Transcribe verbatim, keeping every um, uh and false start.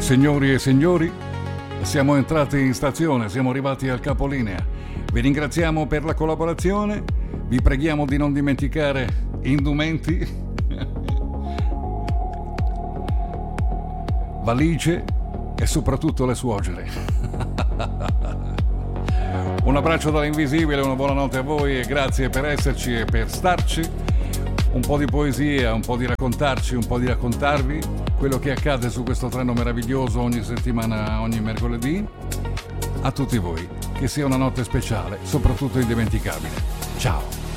Signori e signori, siamo entrati in stazione, siamo arrivati al capolinea. Vi ringraziamo per la collaborazione, vi preghiamo di non dimenticare indumenti, valigie e soprattutto le suocere. Un abbraccio dall'invisibile, una buona notte a voi e grazie per esserci e per starci. Un po' di poesia, un po' di raccontarci, un po' di raccontarvi quello che accade su questo treno meraviglioso ogni settimana, ogni mercoledì. A tutti voi, che sia una notte speciale, soprattutto indimenticabile. Ciao!